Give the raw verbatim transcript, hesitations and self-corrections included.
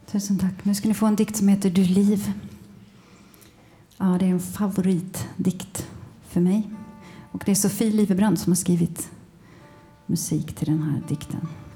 Tusen tack. Nu ska ni få en dikt som heter Du liv. Ja, det är en favoritdikt för mig. Och det är Sofie Livebrand som har skrivit musik till den här dikten.